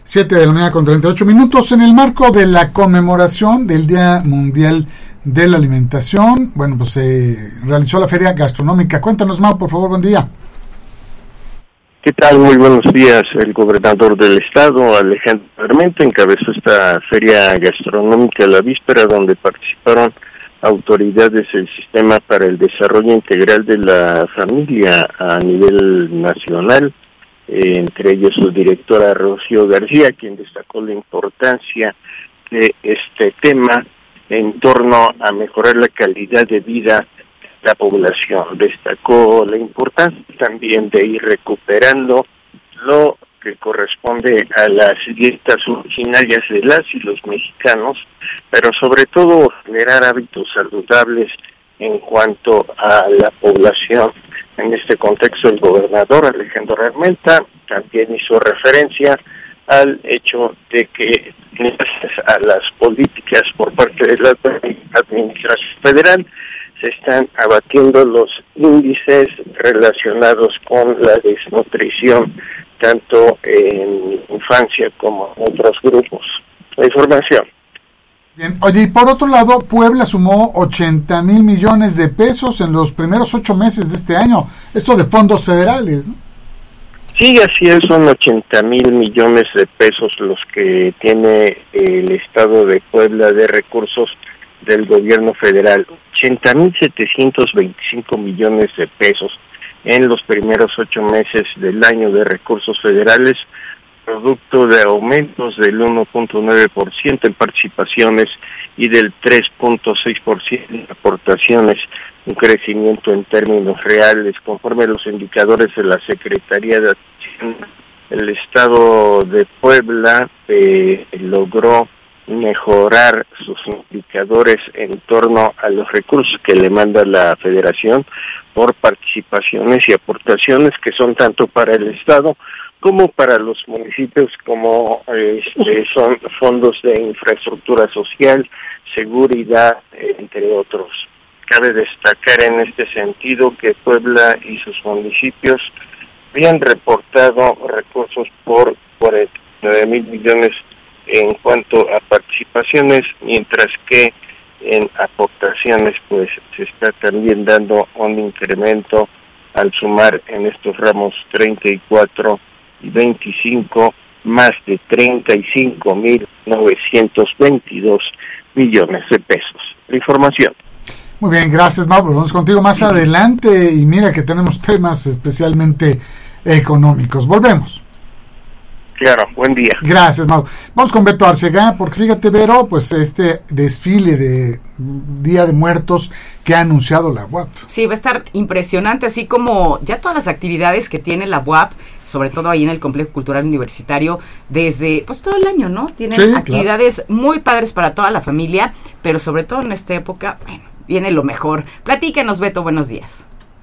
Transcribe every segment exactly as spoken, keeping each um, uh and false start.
siete de la mañana con treinta y ocho minutos. En el marco de la conmemoración del Día Mundial de la Alimentación, bueno, pues se eh, realizó la Feria Gastronómica. Cuéntanos, Mau, por favor, buen día. ¿Qué tal? Muy buenos días. El gobernador del estado, Alejandro Armenta, encabezó esta Feria Gastronómica la víspera, donde participaron autoridades del Sistema para el Desarrollo Integral de la Familia a nivel nacional, eh, entre ellos su directora Rocío García, quien destacó la importancia de este tema en torno a mejorar la calidad de vida de la población. Destacó la importancia también de ir recuperando lo que corresponde a las dietas originarias de las y los mexicanos, pero sobre todo generar hábitos saludables en cuanto a la población. En este contexto, el gobernador Alejandro Armenta también hizo referencia al hecho de que gracias a las políticas por parte de la administración federal se están abatiendo los índices relacionados con la desnutrición, tanto en infancia como en otros grupos. La información. Bien, oye, y por otro lado, Puebla sumó ochenta mil millones de pesos en los primeros ocho meses de este año. Esto de fondos federales, ¿no? Sí, así es, son ochenta mil millones de pesos los que tiene el estado de Puebla de recursos del gobierno federal. ochenta mil setecientos veinticinco millones de pesos en los primeros ocho meses del año de recursos federales, producto de aumentos del uno punto nueve por ciento en participaciones y del tres punto seis por ciento en aportaciones, un crecimiento en términos reales. Conforme a los indicadores de la Secretaría de Hacienda, el estado de Puebla eh, logró mejorar sus indicadores en torno a los recursos que le manda la Federación por participaciones y aportaciones que son tanto para el estado como para los municipios, como este, son fondos de infraestructura social, seguridad, entre otros. Cabe destacar en este sentido que Puebla y sus municipios habían reportado recursos por cuarenta y nueve mil millones en cuanto a participaciones, mientras que en aportaciones pues se está también dando un incremento al sumar en estos ramos treinta y cuatro y veinticinco más de treinta y cinco mil novecientos veintidós millones de pesos. La información. Muy bien, gracias, Mau. Vamos contigo más adelante y mira que tenemos temas especialmente económicos. Volvemos. Claro, buen día. Gracias, Mau. Vamos con Beto Arcega, porque fíjate, Vero, pues este desfile de Día de Muertos que ha anunciado la U A P. Sí, va a estar impresionante, así como ya todas las actividades que tiene la U A P, sobre todo ahí en el Complejo Cultural Universitario, desde pues todo el año, ¿no? Tienen sí, actividades claro. muy padres para toda la familia, pero sobre todo en esta época, bueno, viene lo mejor. Platícanos, Beto, buenos días.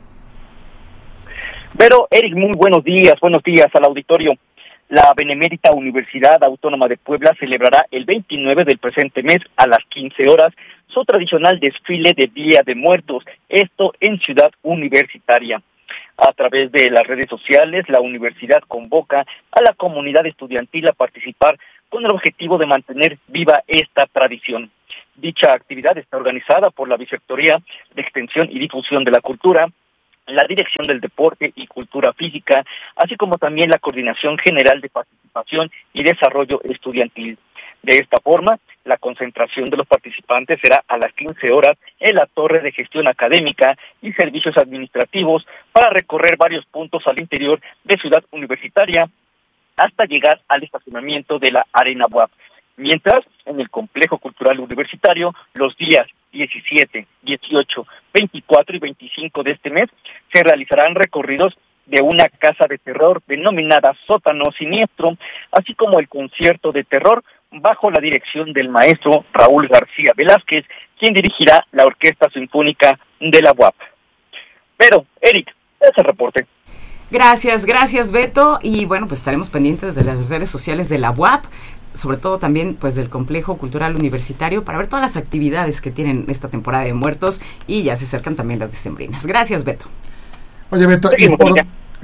Vero, Eric, muy buenos días, buenos días al auditorio. La Benemérita Universidad Autónoma de Puebla celebrará el veintinueve del presente mes a las quince horas su tradicional desfile de Día de Muertos, esto en Ciudad Universitaria. A través de las redes sociales, la universidad convoca a la comunidad estudiantil a participar con el objetivo de mantener viva esta tradición. Dicha actividad está organizada por la Vicerrectoría de Extensión y Difusión de la Cultura, la Dirección del Deporte y Cultura Física, así como también la Coordinación General de Participación y Desarrollo Estudiantil. De esta forma, la concentración de los participantes será a las quince horas en la Torre de Gestión Académica y Servicios Administrativos para recorrer varios puntos al interior de Ciudad Universitaria hasta llegar al estacionamiento de la Arena U A P. Mientras, en el Complejo Cultural Universitario, los días diecisiete, dieciocho, veinticuatro y veinticinco de este mes se realizarán recorridos de una casa de terror denominada Sótano Siniestro, así como el concierto de terror bajo la dirección del maestro Raúl García Velázquez, quien dirigirá la Orquesta Sinfónica de la U A P. Pero, Eric, ese reporte. Gracias, gracias, Beto, y bueno, pues estaremos pendientes de las redes sociales de la U A P, sobre todo también pues del Complejo Cultural Universitario, para ver todas las actividades que tienen esta temporada de muertos, y ya se acercan también las decembrinas. Gracias, Beto. Oye, Beto, y por,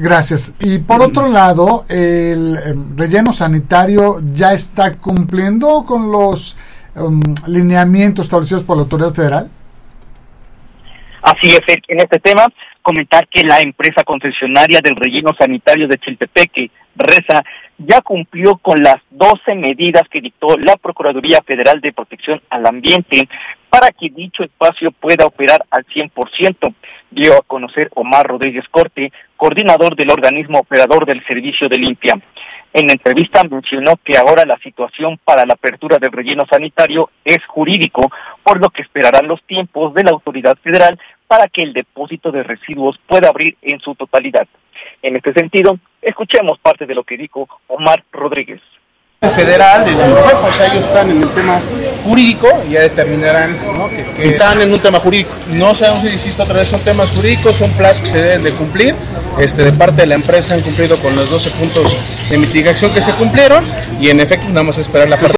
Gracias. Y por otro lado, el eh, relleno sanitario ya está cumpliendo con los um, lineamientos establecidos por la autoridad federal. Así es, en este tema, comentar que la empresa concesionaria del relleno sanitario de Chiltepeque, RESA, ya cumplió con las doce medidas que dictó la Procuraduría Federal de Protección al Ambiente para que dicho espacio pueda operar al cien por ciento, dio a conocer Omar Rodríguez Corte, coordinador del organismo operador del servicio de limpia. En la entrevista mencionó que ahora la situación para la apertura del relleno sanitario es jurídico, por lo que esperarán los tiempos de la autoridad federal para que el depósito de residuos pueda abrir en su totalidad. En este sentido, escuchemos parte de lo que dijo Omar Rodríguez. Federal, de la pues ellos están en el tema jurídico y ya determinarán, ¿no? que, que están en un tema jurídico. No sabemos si, insisto otra vez, son temas jurídicos, son plazos que se deben de cumplir. Este, de parte de la empresa han cumplido con los doce puntos de mitigación que se cumplieron y en efecto vamos a esperar la parte.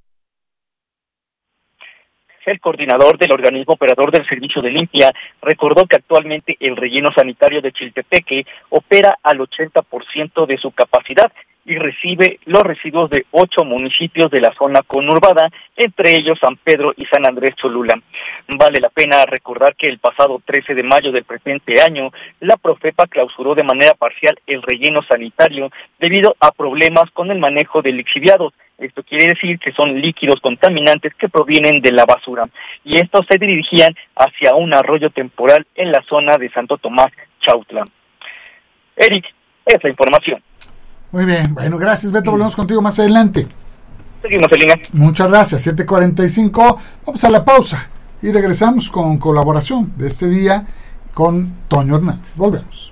El coordinador del organismo operador del servicio de limpia recordó que actualmente el relleno sanitario de Chiltepeque opera al ochenta por ciento de su capacidad y recibe los residuos de ocho municipios de la zona conurbada, entre ellos San Pedro y San Andrés Cholula. Vale la pena recordar que el pasado trece de mayo del presente año, la Profepa clausuró de manera parcial el relleno sanitario debido a problemas con el manejo de lixiviados. Esto quiere decir que son líquidos contaminantes que provienen de la basura, y estos se dirigían hacia un arroyo temporal en la zona de Santo Tomás, Chautla. Eric, es la información. Muy bien, bueno, gracias Beto, volvemos contigo más adelante. Seguimos en línea. Muchas gracias, siete cuarenta y cinco, vamos a la pausa y regresamos con colaboración de este día con Toño Hernández. Volvemos.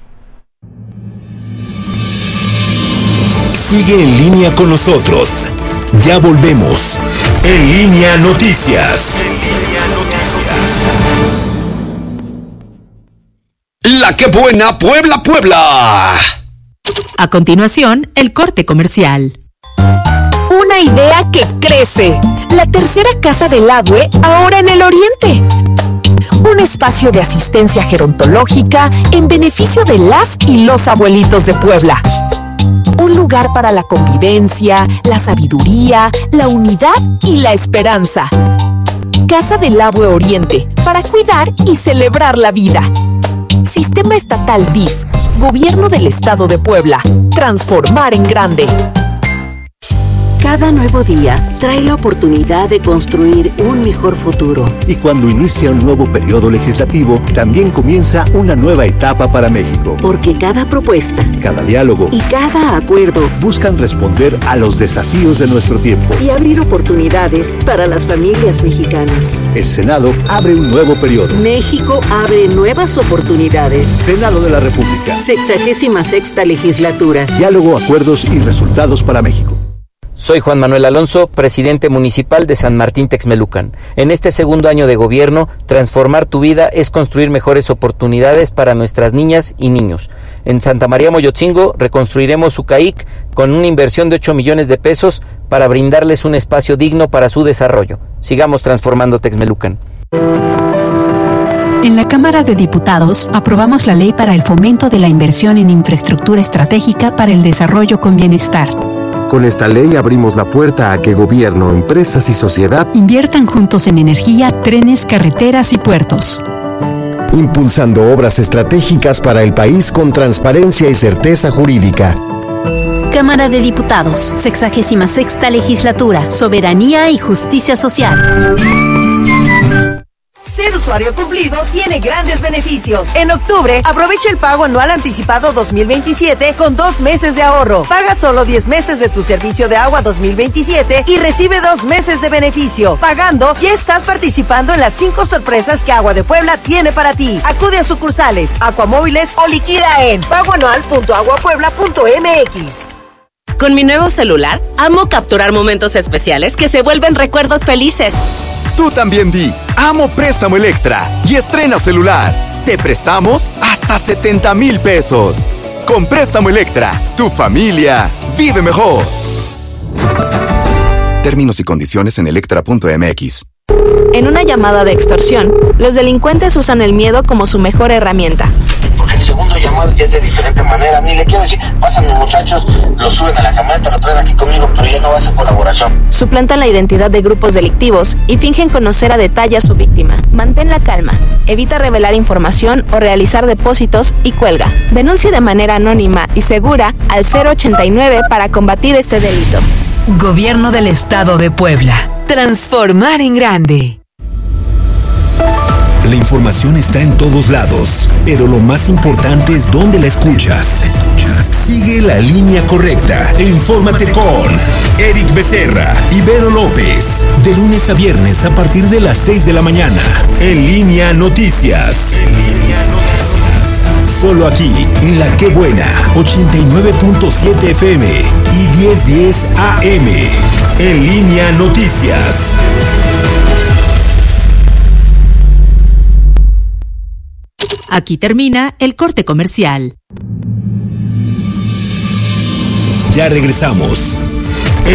Sigue en línea con nosotros. Ya volvemos. En Línea Noticias. En Línea Noticias. La que buena Puebla, Puebla. A continuación, el corte comercial. Una idea que crece. La tercera casa del Adue, ahora en el oriente. Un espacio de asistencia gerontológica en beneficio de las y los abuelitos de Puebla. Un lugar para la convivencia, la sabiduría, la unidad y la esperanza. Casa del Adue Oriente, para cuidar y celebrar la vida. Sistema Estatal D I F. Gobierno del Estado de Puebla. Transformar en grande. Cada nuevo día trae la oportunidad de construir un mejor futuro. Y cuando inicia un nuevo periodo legislativo, también comienza una nueva etapa para México. Porque cada propuesta, cada diálogo y cada acuerdo buscan responder a los desafíos de nuestro tiempo y abrir oportunidades para las familias mexicanas. El Senado abre un nuevo periodo. México abre nuevas oportunidades. Senado de la República. Sexagésima sexta legislatura. Diálogo, acuerdos y resultados para México. Soy Juan Manuel Alonso, presidente municipal de San Martín Texmelucan. En este segundo año de gobierno, transformar tu vida es construir mejores oportunidades para nuestras niñas y niños. En Santa María Moyotzingo reconstruiremos su C A I C con una inversión de ocho millones de pesos para brindarles un espacio digno para su desarrollo. Sigamos transformando Texmelucan. En la Cámara de Diputados aprobamos la ley para el fomento de la inversión en infraestructura estratégica para el desarrollo con bienestar. Con esta ley abrimos la puerta a que gobierno, empresas y sociedad inviertan juntos en energía, trenes, carreteras y puertos. Impulsando obras estratégicas para el país con transparencia y certeza jurídica. Cámara de Diputados, sexagésima sexta legislatura, soberanía y justicia social. Ser usuario cumplido tiene grandes beneficios. En octubre, aprovecha el pago anual anticipado dos mil veintisiete con dos meses de ahorro. Paga solo diez meses de tu servicio de agua dos mil veintisiete y recibe dos meses de beneficio. Pagando, ya estás participando en las cinco sorpresas que Agua de Puebla tiene para ti. Acude a sucursales, Aquamóviles o liquida en pagoanual punto aguapuebla punto m x. Con mi nuevo celular, amo capturar momentos especiales que se vuelven recuerdos felices. Tú también di, amo Préstamo Electra y estrena celular. Te prestamos hasta setenta mil pesos. Con Préstamo Electra, tu familia vive mejor. Términos y condiciones en electra punto m x. En una llamada de extorsión, los delincuentes usan el miedo como su mejor herramienta. Porque el segundo llamado ya es de diferente manera. Ni le quiero decir, pasan los muchachos, lo suben a la camioneta, lo traen aquí conmigo, pero ya no va a ser colaboración. Suplantan la identidad de grupos delictivos y fingen conocer a detalle a su víctima. Mantén la calma, evita revelar información o realizar depósitos y cuelga. Denuncia de manera anónima y segura al cero ochenta y nueve para combatir este delito. Gobierno del Estado de Puebla. Transformar en grande. La información está en todos lados, pero lo más importante es dónde la escuchas. Sigue la línea correcta e infórmate con Eric Becerra y Vero López. De lunes a viernes a partir de las seis de la mañana. En Línea Noticias. En Línea Noticias. Solo aquí, en La Qué Buena, ochenta y nueve punto siete F M y diez diez A M. En Línea Noticias. Aquí termina el corte comercial. Ya regresamos.